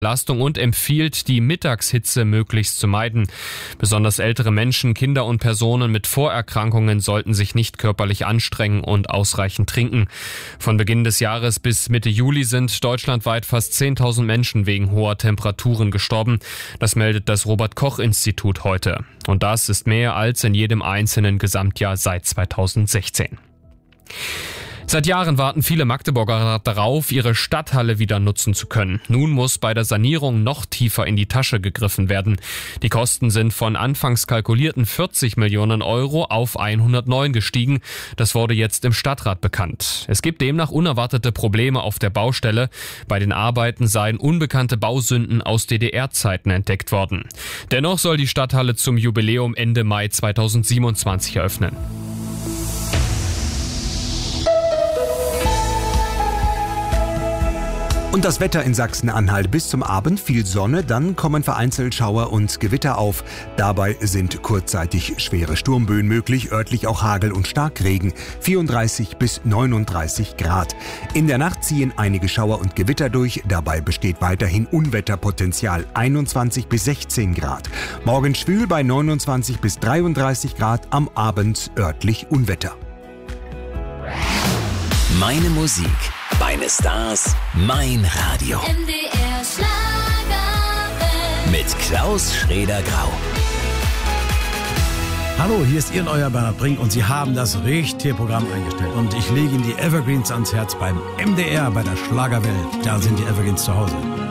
Belastung und empfiehlt, die Mittagshitze möglichst zu meiden. Besonders ältere Menschen, Kinder und Personen mit Vorerkrankungen sollten sich nicht körperlich anstrengen und ausreichend trinken. Von Beginn des Jahres bis Mitte Juli sind deutschlandweit fast 10.000 Menschen wegen hoher Temperaturen gestorben. Das meldet das Robert-Koch-Institut heute. Und das ist mehr als in jedem einzelnen Gesamtjahr seit 2016. Seit Jahren warten viele Magdeburger darauf, ihre Stadthalle wieder nutzen zu können. Nun muss bei der Sanierung noch tiefer in die Tasche gegriffen werden. Die Kosten sind von anfangs kalkulierten 40 Millionen Euro auf 109 gestiegen. Das wurde jetzt im Stadtrat bekannt. Es gibt demnach unerwartete Probleme auf der Baustelle. Bei den Arbeiten seien unbekannte Bausünden aus DDR-Zeiten entdeckt worden. Dennoch soll die Stadthalle zum Jubiläum Ende Mai 2027 eröffnen. Und das Wetter in Sachsen-Anhalt: bis zum Abend viel Sonne, dann kommen vereinzelt Schauer und Gewitter auf. Dabei sind kurzzeitig schwere Sturmböen möglich, örtlich auch Hagel und Starkregen, 34 bis 39 Grad. In der Nacht ziehen einige Schauer und Gewitter durch, dabei besteht weiterhin Unwetterpotenzial, 21 bis 16 Grad. Morgen schwül bei 29 bis 33 Grad, am Abend örtlich Unwetter. Meine Musik, meine Stars, mein Radio. MDR Schlagerwelt. Mit Klaus Schrader-Grau. Hallo, hier ist Ihr neuer Bernhard Brink und Sie haben das richtige Programm eingestellt. Und ich lege Ihnen die Evergreens ans Herz beim MDR, bei der Schlagerwelt. Da sind die Evergreens zu Hause.